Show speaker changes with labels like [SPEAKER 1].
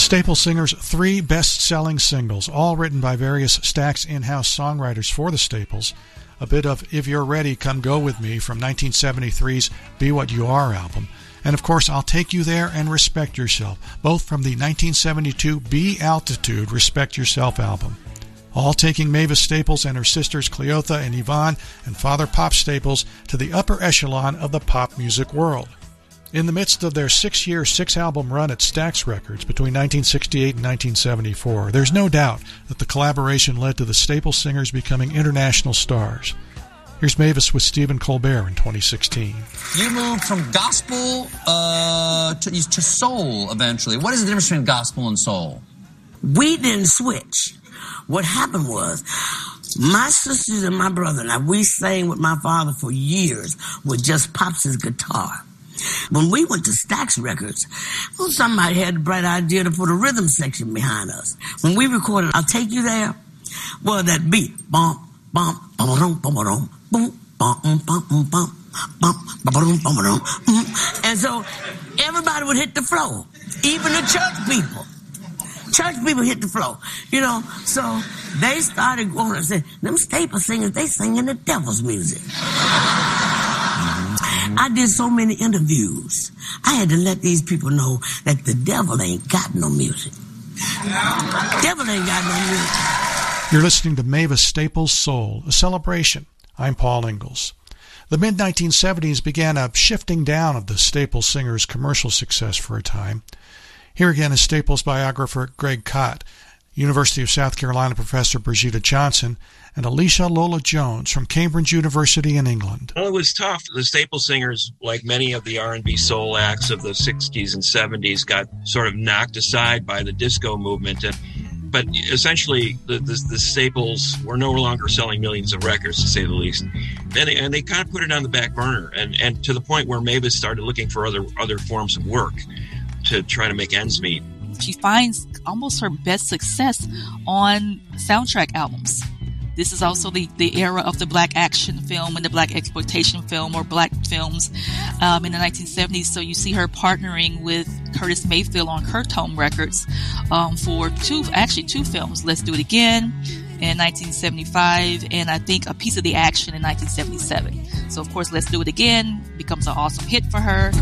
[SPEAKER 1] Staples Singers' 3 best-selling singles, all written by various Stax in-house songwriters for the Staples. A bit of If You're Ready, Come Go With Me from 1973's Be What You Are album. And of course, I'll Take You There and Respect Yourself, both from the 1972 Be Altitude Respect Yourself album. All taking Mavis Staples and her sisters Cleotha and Yvonne and Father Pop Staples to the upper echelon of the pop music world. In the midst of their 6-year, 6-album run at Stax Records between 1968 and 1974, there's no doubt that the collaboration led to the Staples Singers becoming international stars. Here's Mavis with Stephen Colbert in 2016.
[SPEAKER 2] You moved from gospel to soul eventually. What is the difference between gospel and soul?
[SPEAKER 3] We didn't switch. What happened was, my sisters and my brother and I, we sang with my father for years with just Pops' guitar. When we went to Stax Records, well, somebody had the bright idea to put a rhythm section behind us. When we recorded I'll Take You There, well, that beat, bump, bump, bum, bum, bum, bum, boom, bum, bum, bum, bum, bum, bum, bum, bum. And so everybody would hit the floor, even the church people. Church people hit the floor, you know. So they started going and said, them Staples singers, they singing the devil's music. I did so many interviews. I had to let these people know that the devil ain't got no music. Devil ain't got no music.
[SPEAKER 1] You're listening to Mavis Staples' Soul, a celebration. I'm Paul Ingalls. The mid-1970s began a shifting down of the Staples Singers' commercial success for a time. Here again is Staples biographer Greg Kot, University of South Carolina professor Brigida Johnson, and Alicia Lola Jones from Cambridge University in England.
[SPEAKER 4] Well, it was tough. The Staples Singers, like many of the R&B soul acts of the 60s and 70s, got sort of knocked aside by the disco movement. But essentially, the Staples were no longer selling millions of records, to say the least. And they kind of put it on the back burner, and to the point where Mavis started looking for other forms of work to try to make ends meet.
[SPEAKER 5] She finds almost her best success on soundtrack albums. This is also the era of the black action film and the black exploitation film, or black films, in the 1970s. So you see her partnering with Curtis Mayfield on Curtome Records for two films. Let's Do It Again in 1975, and I think A Piece of the Action in 1977. So of course, Let's Do It Again becomes an awesome hit for her.